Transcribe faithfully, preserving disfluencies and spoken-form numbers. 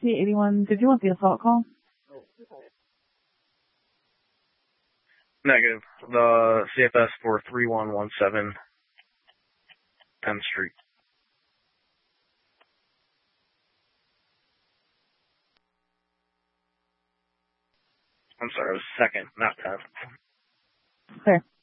T eighty-one, did you want the assault call? Negative. The C F S for three one one seven tenth Street. I'm sorry, it was second, not tenth. Fair.